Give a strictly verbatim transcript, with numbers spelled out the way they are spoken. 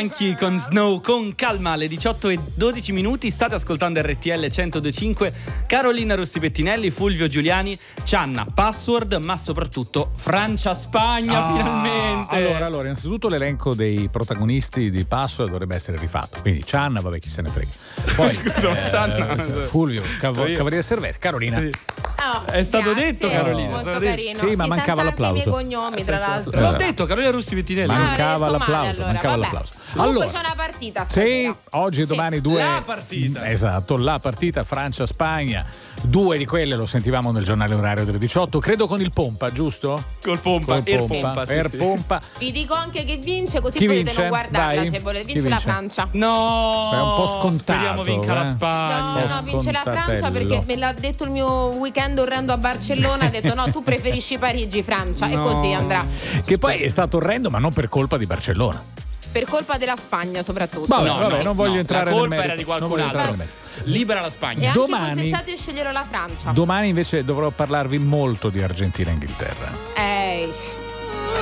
Bianchi con Snow, con calma, alle diciotto e dodici minuti. State ascoltando R T L centodue e cinque. Carolina Rossi Pettinelli, Fulvio Giuliani, Cianna, Password, ma soprattutto Francia-Spagna, ah, finalmente. Allora, allora, innanzitutto l'elenco dei protagonisti di Password dovrebbe essere rifatto. Quindi Cianna, vabbè, chi se ne frega. Poi Scusa, eh, Cianna. Fulvio, Cav- Cavaliere Servet, Carolina. Sì. Oh, è stato grazie, detto, Carolina. molto stato carino. Sì, ma sì, mancava senza l'applauso. anche i miei cognomi, tra l'altro. L'ho detto, Carolina Rossi Pettinelli. Mancava Ah, l'applauso, male, allora. mancava Vabbè. l'applauso. Comunque Allora, c'è una partita stasera. sì, oggi e Sì. domani due. La partita. Esatto, la partita Francia-Spagna. Due di quelle lo sentivamo nel giornale orario delle diciotto, credo con il Pompa, giusto? Col Pompa, Col Air Pompa, Pompa, sì, Air sì. Pompa. Vi dico anche che vince, così Chi potete vince? non guardarla. Dai. Se volete, Chi vince la vince? Francia. No, È un po' scontato, speriamo vinca eh. la Spagna. No, no, vince la Francia scontatello. perché me l'ha detto il mio weekend orrendo a Barcellona. Ha detto no, tu preferisci Parigi, Francia. No. E così andrà. Che poi è stato orrendo, ma non per colpa di Barcellona. Per colpa della Spagna, soprattutto. Vabbè, No, vabbè, no, non voglio no, entrare la nel colpa merito. era di Non qualcun voglio entrare altro. nel merito. Libera la E Spagna. anche Domani- quest'estate sceglierò la Francia. Domani invece dovrò parlarvi molto di Argentina e Inghilterra. Ehi.